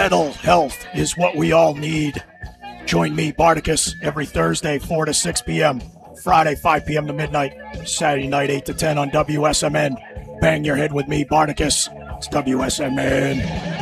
Mental health is what we all need. Join me, Bardicus, every Thursday, 4 to 6 p.m., Friday, 5 p.m. to midnight, Saturday night, 8 to 10 on WSMN. Bang your head with me, Bardicus. It's WSMN.